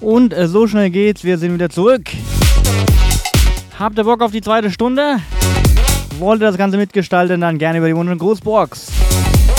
Und so schnell geht's, wir sind wieder zurück. Habt ihr Bock auf die zweite Stunde? Wollt ihr das Ganze mitgestalten, dann gerne über die Wunsch- und Grußbox.